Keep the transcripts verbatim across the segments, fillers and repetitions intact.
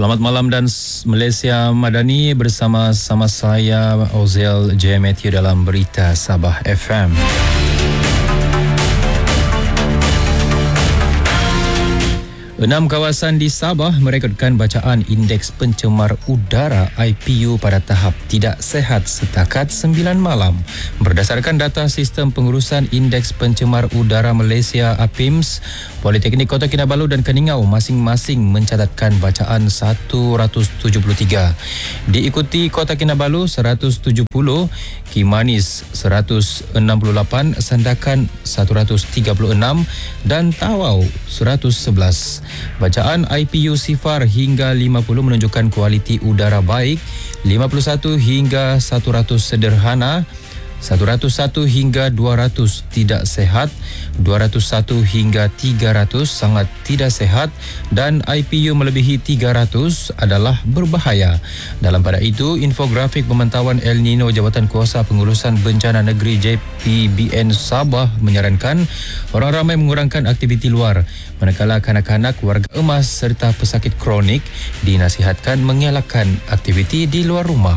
Selamat malam dan Malaysia Madani, bersama-sama saya Ozel J. Matthew dalam Berita Sabah F M. Enam kawasan di Sabah merekodkan bacaan Indeks Pencemar Udara I P U pada tahap tidak sehat setakat sembilan malam. Berdasarkan data Sistem Pengurusan Indeks Pencemar Udara Malaysia A P I M S, Politeknik Kota Kinabalu dan Keningau masing-masing mencatatkan bacaan seratus tujuh puluh tiga. Diikuti Kota Kinabalu seratus tujuh puluh, Kimanis seratus enam puluh lapan, Sandakan seratus tiga puluh enam dan Tawau seratus sebelas. Bacaan I P U sifar hingga lima puluh menunjukkan kualiti udara baik, lima puluh satu hingga seratus sederhana, seratus satu hingga dua ratus tidak sehat, dua ratus satu hingga tiga ratus sangat tidak sehat dan I P U melebihi tiga ratus adalah berbahaya. Dalam pada itu, infografik pemantauan El Nino Jabatan Kuasa Pengurusan Bencana Negeri J P B N Sabah menyarankan orang ramai mengurangkan aktiviti luar, manakala kanak-kanak, warga emas serta pesakit kronik dinasihatkan mengelakkan aktiviti di luar rumah.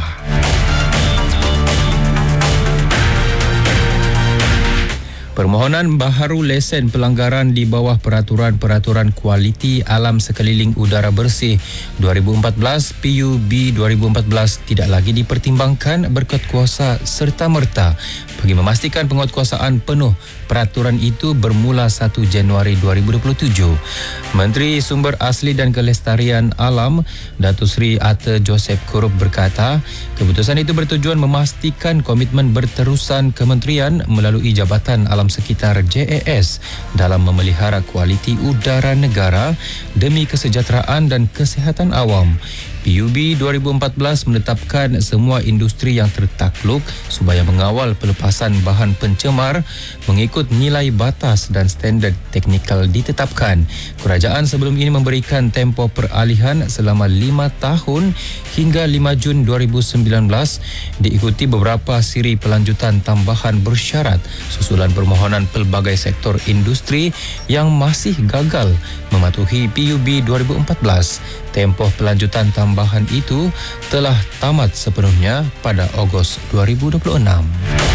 Permohonan baharu lesen pelanggaran di bawah Peraturan-Peraturan Kualiti Alam Sekeliling Udara Bersih dua ribu empat belas P U B dua ribu empat belas tidak lagi dipertimbangkan berkat kuasa serta-merta bagi memastikan penguatkuasaan penuh peraturan itu bermula satu Januari dua ribu dua puluh tujuh. Menteri Sumber Asli dan Kelestarian Alam Datuk Seri Ate Joseph Kurup berkata, keputusan itu bertujuan memastikan komitmen berterusan kementerian melalui Jabatan Alam Sekitar J A S dalam memelihara kualiti udara negara demi kesejahteraan dan kesihatan awam. P U B dua ribu empat belas menetapkan semua industri yang tertakluk supaya mengawal pelepasan bahan pencemar mengikut nilai batas dan standard teknikal ditetapkan. Kerajaan sebelum ini memberikan tempoh peralihan selama lima tahun hingga lima Jun dua ribu sembilan belas, diikuti beberapa siri pelanjutan tambahan bersyarat susulan permohonan pelbagai sektor industri yang masih gagal mematuhi P U B dua ribu empat belas. Tempoh pelanjutan tambahan itu telah tamat sepenuhnya pada Ogos dua ribu dua puluh enam.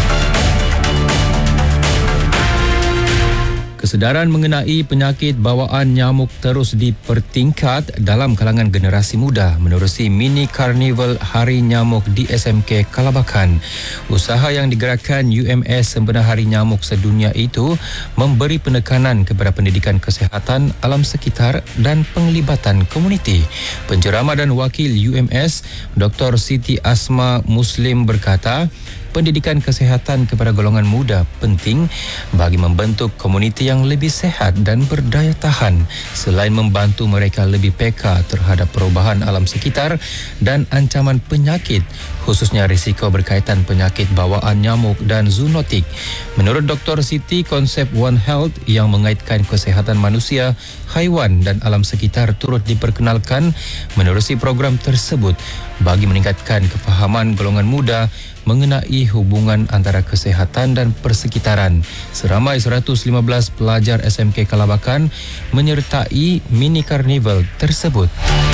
Kesedaran mengenai penyakit bawaan nyamuk terus dipertingkat dalam kalangan generasi muda menerusi mini karnival Hari Nyamuk di S M K Kalabakan. Usaha yang digerakkan U M S sempena Hari Nyamuk Sedunia itu memberi penekanan kepada pendidikan kesihatan alam sekitar dan penglibatan komuniti. Penceramah dan wakil U M S Doktor Siti Asma Muslim berkata, pendidikan kesihatan kepada golongan muda penting bagi membentuk komuniti yang lebih sehat dan berdaya tahan selain membantu mereka lebih peka terhadap perubahan alam sekitar dan ancaman penyakit, khususnya risiko berkaitan penyakit bawaan nyamuk dan zoonotik. Menurut Doktor Siti, konsep One Health yang mengaitkan kesihatan manusia, haiwan dan alam sekitar turut diperkenalkan menerusi program tersebut bagi meningkatkan kefahaman golongan muda mengenai hubungan antara kesihatan dan persekitaran. Seramai seratus lima belas pelajar S M K Kalabakan menyertai mini karnival tersebut.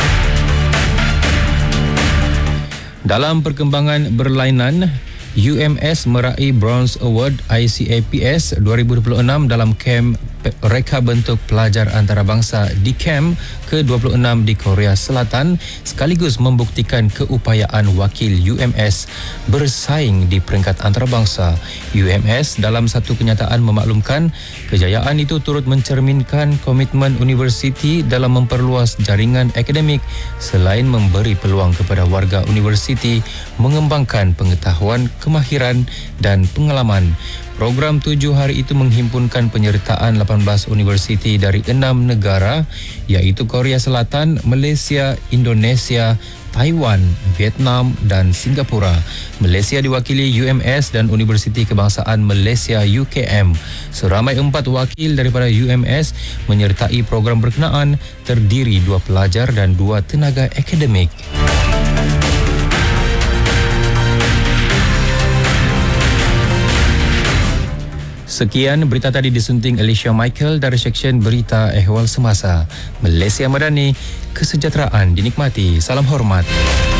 Dalam perkembangan berlainan, U M S meraih Bronze Award I C A P S dua ribu dua puluh enam dalam kem reka bentuk pelajar antarabangsa di kem ke dua puluh enam di Korea Selatan, sekaligus membuktikan keupayaan wakil U M S bersaing di peringkat antarabangsa. U M S dalam satu kenyataan memaklumkan kejayaan itu turut mencerminkan komitmen universiti dalam memperluas jaringan akademik selain memberi peluang kepada warga universiti mengembangkan pengetahuan, kemahiran dan pengalaman. Program tujuh hari itu menghimpunkan penyertaan lapan belas universiti dari enam negara iaitu Korea Selatan, Malaysia, Indonesia, Taiwan, Vietnam dan Singapura. Malaysia diwakili U M S dan Universiti Kebangsaan Malaysia U K M. Seramai empat wakil daripada U M S menyertai program berkenaan, terdiri dua pelajar dan dua tenaga akademik. Sekian berita tadi disunting Alicia Michael dari Seksyen Berita Ehwal Semasa. Malaysia Madani, kesejahteraan dinikmati. Salam hormat.